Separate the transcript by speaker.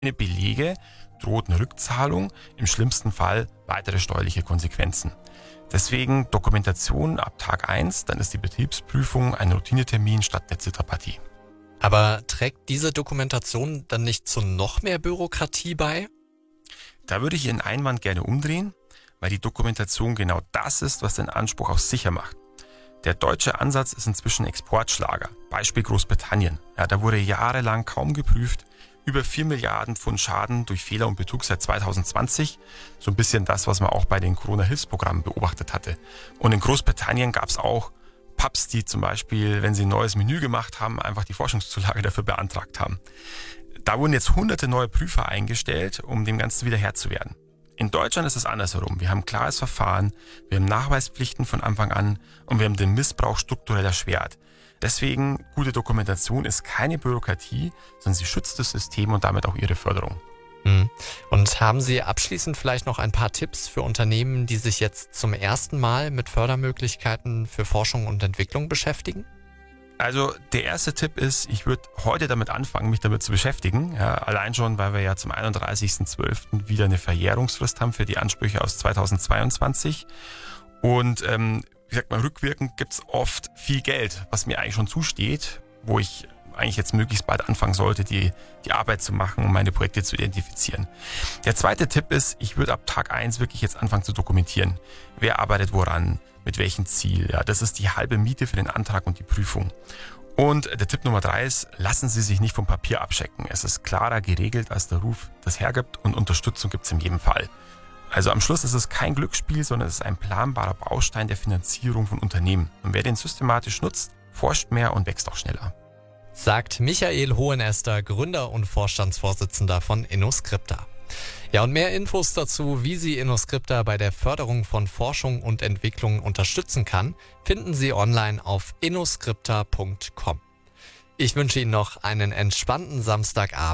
Speaker 1: Belege droht eine Rückzahlung, im schlimmsten Fall weitere steuerliche Konsequenzen. Deswegen Dokumentation ab Tag 1, dann ist die Betriebsprüfung ein Routinetermin statt eine Zitterpartie.
Speaker 2: Aber trägt diese Dokumentation dann nicht zu noch mehr Bürokratie bei?
Speaker 1: Da würde ich Ihren Einwand gerne umdrehen, weil die Dokumentation genau das ist, was den Anspruch auch sicher macht. Der deutsche Ansatz ist inzwischen Exportschlager. Beispiel Großbritannien. Ja, da wurde jahrelang kaum geprüft. Über 4 Milliarden Pfund Schaden durch Fehler und Betrug seit 2020. So ein bisschen das, was man auch bei den Corona-Hilfsprogrammen beobachtet hatte. Und in Großbritannien gab es auch Pubs, die zum Beispiel, wenn sie ein neues Menü gemacht haben, einfach die Forschungszulage dafür beantragt haben. Da wurden jetzt hunderte neue Prüfer eingestellt, um dem Ganzen wieder Herr zu werden. In Deutschland ist es andersherum. Wir haben ein klares Verfahren, wir haben Nachweispflichten von Anfang an und wir haben den Missbrauch strukturell erschwert. Deswegen, gute Dokumentation ist keine Bürokratie, sondern sie schützt das System und damit auch ihre Förderung.
Speaker 2: Und haben Sie abschließend vielleicht noch ein paar Tipps für Unternehmen, die sich jetzt zum ersten Mal mit Fördermöglichkeiten für Forschung und Entwicklung beschäftigen?
Speaker 1: Also der erste Tipp ist, ich würde heute damit anfangen, mich damit zu beschäftigen. Ja, allein schon, weil wir ja zum 31.12. wieder eine Verjährungsfrist haben für die Ansprüche aus 2022. Und wie sagt man, rückwirkend gibt's oft viel Geld, was mir eigentlich schon zusteht, wo ich eigentlich jetzt möglichst bald anfangen sollte, die Arbeit zu machen, um meine Projekte zu identifizieren. Der zweite Tipp ist, ich würde ab Tag 1 wirklich jetzt anfangen zu dokumentieren. Wer arbeitet woran, mit welchem Ziel. Ja, das ist die halbe Miete für den Antrag und die Prüfung. Und der Tipp Nummer 3 ist, lassen Sie sich nicht vom Papier abschecken. Es ist klarer geregelt, als der Ruf das hergibt und Unterstützung gibt es in jedem Fall. Also am Schluss ist es kein Glücksspiel, sondern es ist ein planbarer Baustein der Finanzierung von Unternehmen. Und wer den systematisch nutzt, forscht mehr und wächst auch schneller.
Speaker 2: Sagt Michael Hohenester, Gründer und Vorstandsvorsitzender von InnoScripta. Ja, und mehr Infos dazu, wie Sie InnoScripta bei der Förderung von Forschung und Entwicklung unterstützen kann, finden Sie online auf innoscripta.com. Ich wünsche Ihnen noch einen entspannten Samstagabend.